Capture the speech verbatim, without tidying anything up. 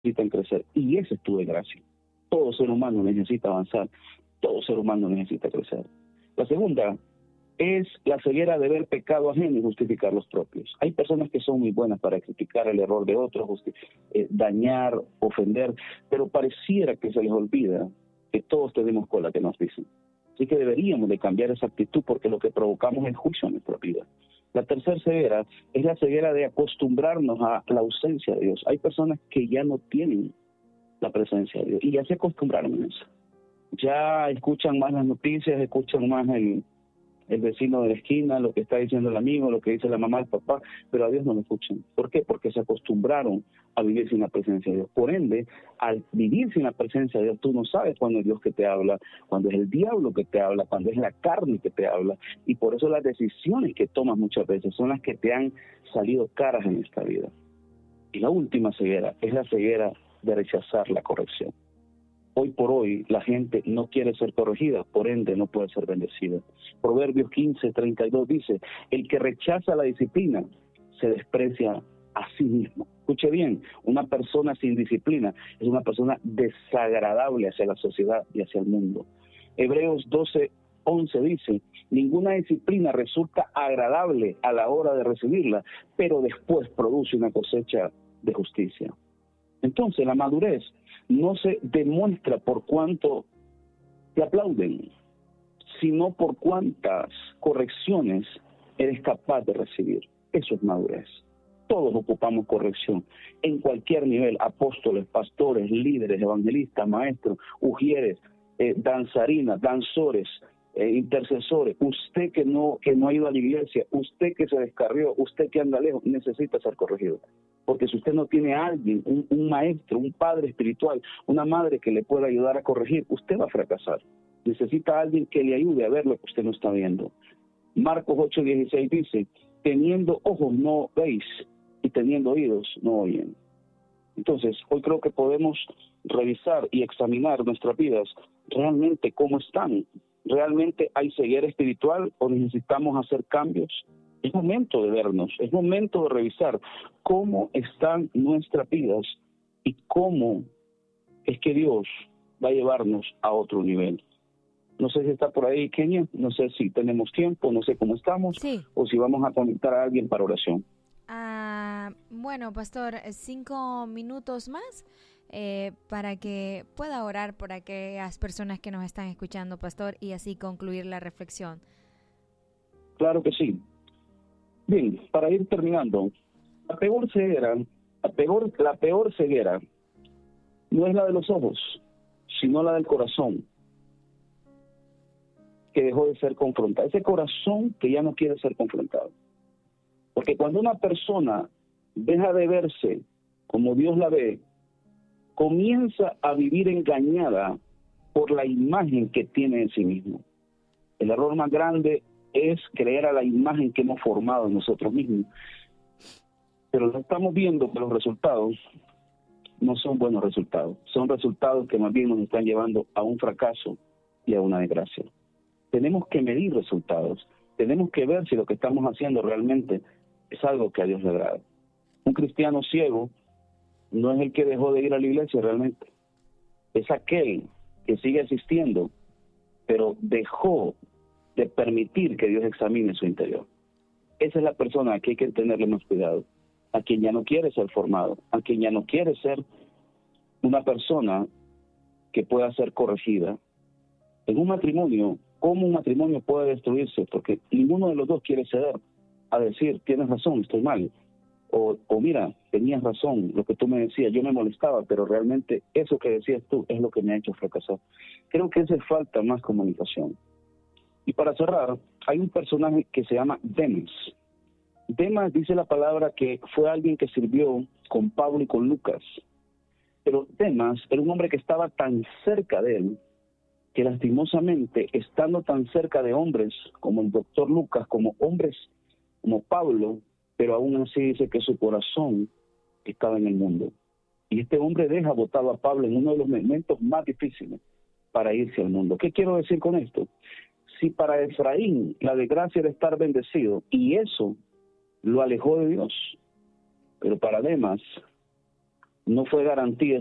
necesitan crecer. Y esa es tu desgracia. Todo ser humano necesita avanzar. Todo ser humano necesita crecer. La segunda es la ceguera de ver pecado ajeno y justificar los propios. Hay personas que son muy buenas para criticar el error de otros, eh, dañar, ofender, pero pareciera que se les olvida que todos tenemos cola que nos dicen. Así que deberíamos de cambiar esa actitud porque lo que provocamos es juicio en nuestra vida. La tercera ceguera es la ceguera de acostumbrarnos a la ausencia de Dios. Hay personas que ya no tienen la presencia de Dios y ya se acostumbraron a eso. Ya escuchan más las noticias, escuchan más el, el vecino de la esquina, lo que está diciendo el amigo, lo que dice la mamá, el papá, pero a Dios no lo escuchan. ¿Por qué? Porque se acostumbraron a vivir sin la presencia de Dios. Por ende, al vivir sin la presencia de Dios, tú no sabes cuándo es Dios que te habla, cuándo es el diablo que te habla, cuándo es la carne que te habla, y por eso las decisiones que tomas muchas veces son las que te han salido caras en esta vida. Y la última ceguera es la ceguera de rechazar la corrección. Hoy por hoy la gente no quiere ser corregida, por ende no puede ser bendecida. Proverbios quince, treinta y dos dice, el que rechaza la disciplina se desprecia a sí mismo. Escuche bien, una persona sin disciplina es una persona desagradable hacia la sociedad y hacia el mundo. Hebreos doce, once dice, ninguna disciplina resulta agradable a la hora de recibirla, pero después produce una cosecha de justicia. Entonces la madurez no se demuestra por cuánto te aplauden, sino por cuántas correcciones eres capaz de recibir. Eso es madurez. Todos ocupamos corrección, en cualquier nivel, apóstoles, pastores, líderes, evangelistas, maestros, ujieres, eh, danzarinas, danzores, eh, intercesores. Usted que no, que no ha ido a la iglesia, usted que se descarrió, usted que anda lejos, necesita ser corregido. Porque si usted no tiene a alguien, un, un maestro, un padre espiritual, una madre que le pueda ayudar a corregir, usted va a fracasar. Necesita a alguien que le ayude a ver lo que usted no está viendo. Marcos ocho, dieciséis dice, teniendo ojos no veis y teniendo oídos no oyen. Entonces, hoy creo que podemos revisar y examinar nuestras vidas, realmente cómo están. ¿Realmente hay ceguera espiritual o necesitamos hacer cambios? Es momento de vernos, es momento de revisar cómo están nuestras vidas y cómo es que Dios va a llevarnos a otro nivel. No sé si está por ahí, Kenia, no sé si tenemos tiempo, no sé cómo estamos, Sí. o si vamos a conectar a alguien para oración. Ah, bueno, pastor, cinco minutos más eh, para que pueda orar por aquellas personas que nos están escuchando, pastor, y así concluir la reflexión. Claro que sí. Bien, para ir terminando, la peor ceguera, la peor, la peor ceguera no es la de los ojos, sino la del corazón, que dejó de ser confrontado. Ese corazón que ya no quiere ser confrontado. Porque cuando una persona deja de verse como Dios la ve, comienza a vivir engañada por la imagen que tiene de sí mismo. El error más grande es creer a la imagen que hemos formado en nosotros mismos. Pero lo estamos viendo que los resultados no son buenos resultados. Son resultados que más bien nos están llevando a un fracaso y a una desgracia. Tenemos que medir resultados. Tenemos que ver si lo que estamos haciendo realmente es algo que a Dios le agrada. Un cristiano ciego no es el que dejó de ir a la iglesia realmente. Es aquel que sigue asistiendo, pero dejó de permitir que Dios examine su interior. Esa es la persona a quien hay que tenerle más cuidado, a quien ya no quiere ser formado, a quien ya no quiere ser una persona que pueda ser corregida. En un matrimonio, ¿cómo un matrimonio puede destruirse? Porque ninguno de los dos quiere ceder a decir, tienes razón, estoy mal. O, o mira, tenías razón, lo que tú me decías, yo me molestaba, pero realmente eso que decías tú es lo que me ha hecho fracasar. Creo que hace falta más comunicación. Y para cerrar, hay un personaje que se llama Demas. Demas dice la palabra que fue alguien que sirvió con Pablo y con Lucas. Pero Demas era un hombre que estaba tan cerca de él, que lastimosamente, estando tan cerca de hombres como el doctor Lucas, como hombres como Pablo, pero aún así dice que su corazón estaba en el mundo. Y este hombre deja botado a Pablo en uno de los momentos más difíciles para irse al mundo. ¿Qué quiero decir con esto? Si para Efraín la desgracia era estar bendecido, y eso lo alejó de Dios, pero para Demas no fue garantía